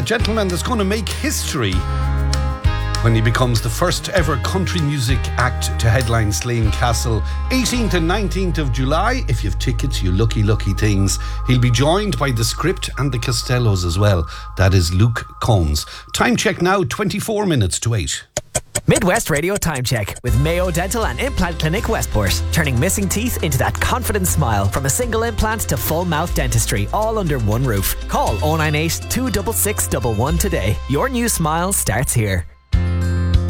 gentleman that's going to make history when he becomes the first ever country music act to headline Slane Castle, 18th and 19th of July. If you have tickets, you lucky things. He'll be joined by the Script and the Costellos as well. That is Luke Combs. Time check now, 24 minutes to 8. Midwest Radio Time Check with Mayo Dental and Implant Clinic Westport. Turning missing teeth into that confident smile. From a single implant to full mouth dentistry, all under one roof. Call 098 266 11 today. Your new smile starts here.